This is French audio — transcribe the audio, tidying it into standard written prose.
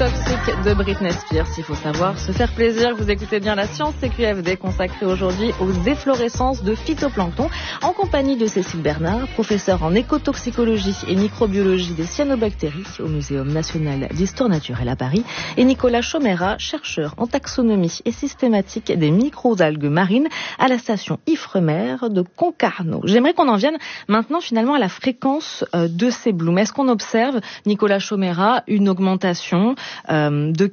Toxic de Britney Spears. Il faut savoir se faire plaisir. Vous écoutez bien la Science CQFD consacrée aujourd'hui aux efflorescences de phytoplancton en compagnie de Cécile Bernard, professeure en écotoxicologie et microbiologie des cyanobactéries au Muséum national d'histoire naturelle à Paris, et Nicolas Chaumera, chercheur en taxonomie et systématique des microalgues marines à la station Ifremer de Concarneau. J'aimerais qu'on en vienne maintenant finalement à la fréquence de ces blooms. Est-ce qu'on observe, Nicolas Chaumera, une augmentation de